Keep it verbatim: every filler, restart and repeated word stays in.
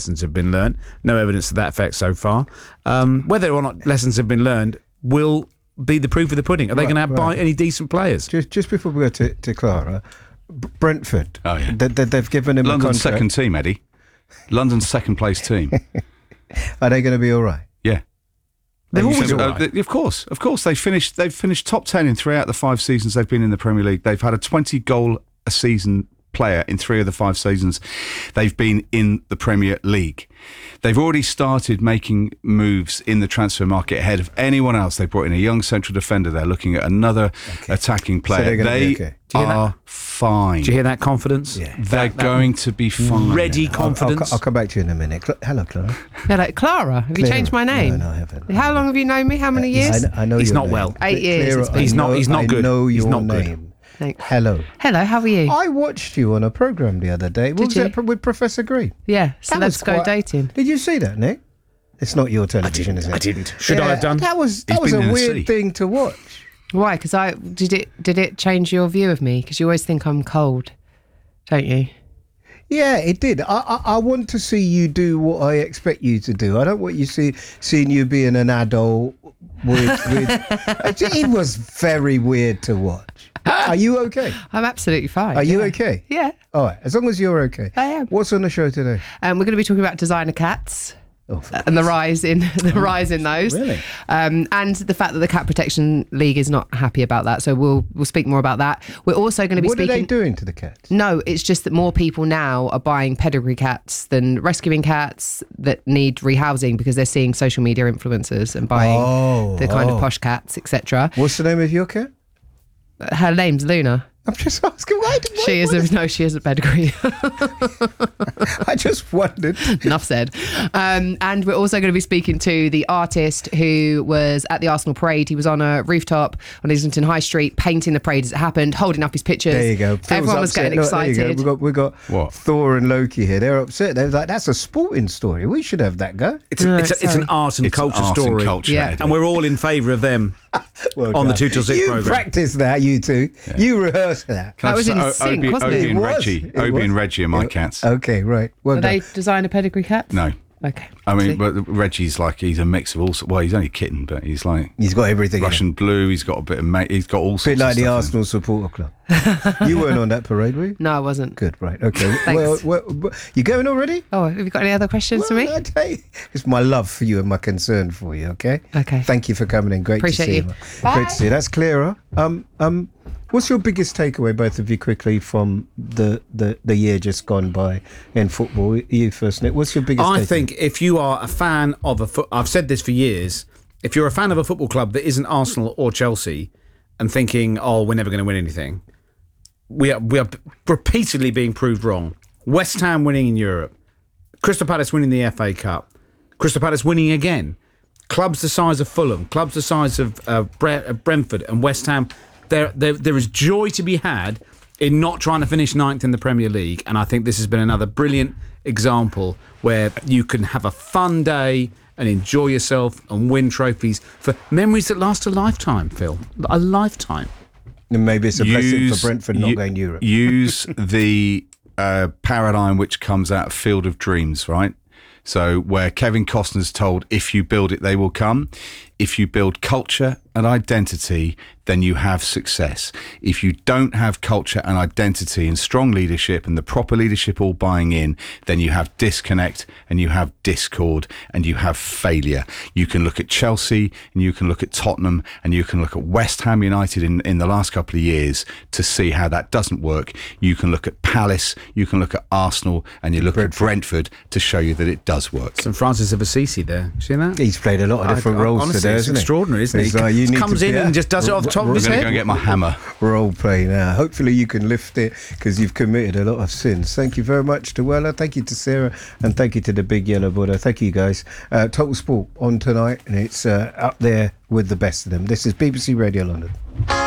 lessons have been learned. No evidence to that effect so far. Um, whether or not lessons have been learned will be the proof of the pudding. Are they Right, going to right. buy any decent players? Just, just before we go to, to Clara, B- Brentford. Oh, yeah. They, they, they've given him London's a contract. second team, Eddie. London's second place team. Are they going to be all right? Yeah. They've You always said- all uh, right. th- of course, of course. They finished. They've finished top ten in three out of the five seasons they've been in the Premier League. They've had a twenty goal a season player in three of the five seasons they've been in the Premier League. They've already started making moves in the transfer market ahead of anyone else. They brought in a young central defender. They're looking at another Okay. attacking So player. they're gonna they be okay. Do you hear are fine. Do you hear that confidence? Yeah. They're That- that going to be fine. ready I'll, I'll, confidence. I'll come back to you in a minute. Cl- Hello, Clara. No, like, Clara, have you Clara. changed my name? No, no, I haven't. How long have you known me? How many years? I, I know He's your not name. well. Eight years Clara, it's been. I He's not- know- he's not I good. know He's your not good. name. Thanks. Hello. Hello, how are you? I watched you on a programme the other day. What Did was you? that pro- with Professor Green? Yeah, so That let's was go quite- dating. Did you see that, Nick? It's not your television, is it? I didn't. Should I Yeah, have done? That was that He's was been a in the weird sea. thing to watch. Why? Because I did it. Did it change your view of me? Because you always think I'm cold, don't you? Yeah, it did. I, I I want to see you do what I expect you to do. I don't want you see seeing you being an adult. With, with it was very weird to watch. Are you okay? I'm absolutely fine. Are you yeah. okay? Yeah, All right. As long as you're okay. I am. What's on the show today? um, we're going to be talking about designer cats. Oh, for And the rise in the rise in those, really? um, and the fact that the Cat Protection League is not happy about that. So we'll we'll speak more about that. We're also going to be what are speaking. they doing to the cats? No, it's just that more people now are buying pedigree cats than rescuing cats that need rehousing because they're seeing social media influencers and buying Oh, the kind oh. of posh cats, et cetera. What's the name of your cat? Her name's Luna. I'm just asking. Why did She is a, no, she is a pedigree. I just wondered. Enough said. Um, and we're also going to be speaking to the artist who was at the Arsenal parade. He was on a rooftop on Islington High Street painting the parade as it happened, holding up his pictures. There you go. Phil's Everyone was upset. getting Look, there you excited. go. We got we got What? Thor and Loki here. They're upset. They're like, that's a sporting story. We should have that go. It's, a, No, it's, a, it's an sorry. art and It's culture art and story. culture, Yeah. Eddie. And we're all in favour of them Well on the done. two till six You programme. practice that, you two. You rehearse that. Can I That was just- in O- sync, Obie, wasn't Obie it? and It was. Reggie. It Obie was. and Reggie are my It- cats. Okay, right. Well Are done. they designer pedigree cats? No. Okay. I mean, See? but Reggie's like, he's a mix of all sorts. Well, he's only a kitten, but he's like He's got everything. in Russian blue. He's got a bit of mate. He's got all it. sorts Bit like of the stuff in. Arsenal supporter club. You weren't on that parade, were you? No, I wasn't. Good, right. Okay. Thanks. Well, well, well, you going already? Oh, have you got any other questions for me? Well, I tell you, it's my love for you and my concern for you, okay? Okay. Thank you for coming in. Great Appreciate to see you. you. Bye. Great to see you. That's Clara. Um, um, what's your biggest takeaway, both of you, quickly, from the, the, the year just gone by in football? You first, Nick. What's your biggest I takeaway? think if you are a fan of a foot, I've said this for years. If you're a fan of a football club that isn't Arsenal or Chelsea, and thinking, "Oh, we're never going to win anything," we are we are repeatedly being proved wrong. West Ham winning in Europe, Crystal Palace winning the F A Cup, Crystal Palace winning again. Clubs the size of Fulham, clubs the size of uh, Bre- uh, Brentford and West Ham. There, there, there is joy to be had in not trying to finish ninth in the Premier League, and I think this has been another brilliant example where you can have a fun day and enjoy yourself and win trophies for memories that last a lifetime, Phil. A lifetime. And maybe it's a blessing Use- for Brentford not u- going Europe. Use the uh, paradigm which comes out of Field of Dreams, right? So where Kevin Costner's told, if you build it, they will come. If you build culture and identity, then you have success. If you don't have culture and identity and strong leadership and the proper leadership all buying in, then you have disconnect and you have discord and you have failure. You can look at Chelsea and you can look at Tottenham and you can look at West Ham United in, in the last couple of years to see how that doesn't work. You can look at Palace, you can look at Arsenal, and you look at Brentford to show you that it does work. Saint Francis of Assisi there. You see that? He's played a lot of different I- I- roles honestly, today, it's isn't it? extraordinary, isn't it? It's He like, you need comes to- in yeah. and just does it off the top of I'm his going to head. go and get my hammer. Role play now. Hopefully you can lift it because you've committed a lot of sins. Thank you very much to Wella. Thank you to Sarah, and thank you to the Big Yellow Buddha. Thank you guys. Uh, Total Sport on tonight, and it's uh, up there with the best of them. This is B B C Radio London.